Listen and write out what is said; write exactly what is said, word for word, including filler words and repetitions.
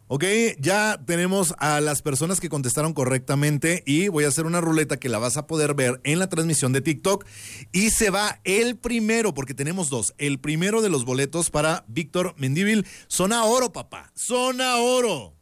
Ok, ya tenemos a las personas que contestaron correctamente y voy a hacer una ruleta que la vas a poder ver en la transmisión de TikTok y se va el primero, porque tenemos dos, el primero de los boletos para Víctor Mendívil. Zona Oro, papá, Zona Oro.